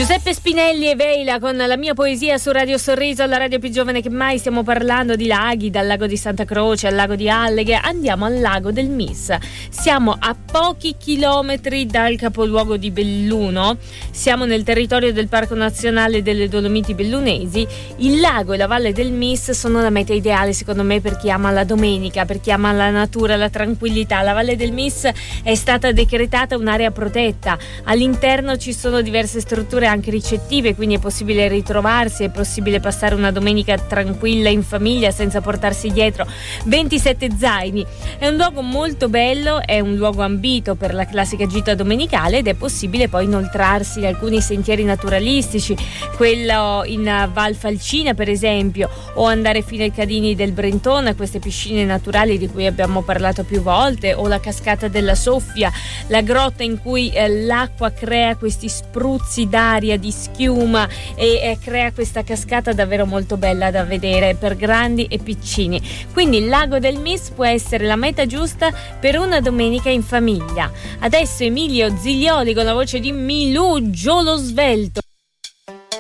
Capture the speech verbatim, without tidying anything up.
Giuseppe Spinelli e Veila con la mia poesia su Radio Sorriso, la radio più giovane che mai. Stiamo parlando di laghi, dal lago di Santa Croce al lago di Alleghe. Andiamo al lago del Mis. Siamo a pochi chilometri dal capoluogo di Belluno, siamo nel territorio del Parco Nazionale delle Dolomiti Bellunesi. Il lago e la valle del Mis sono la meta ideale secondo me per chi ama la domenica, per chi ama la natura, la tranquillità. La valle del Mis è stata decretata un'area protetta, all'interno ci sono diverse strutture anche ricettive, quindi è possibile ritrovarsi, è possibile passare una domenica tranquilla in famiglia senza portarsi dietro ventisette zaini. È un luogo molto bello, è un luogo ambito per la classica gita domenicale ed è possibile poi inoltrarsi in alcuni sentieri naturalistici, quello in Val Falcina per esempio, o andare fino ai Cadini del Brentone, queste piscine naturali di cui abbiamo parlato più volte, o la cascata della Soffia, la grotta in cui eh, l'acqua crea questi spruzzi d'aria, di schiuma e eh, crea questa cascata davvero molto bella da vedere per grandi e piccini. Quindi il lago del Mis può essere la meta giusta per una domenica in famiglia. Adesso Emilio Ziglioli con la voce di Milugio lo Svelto.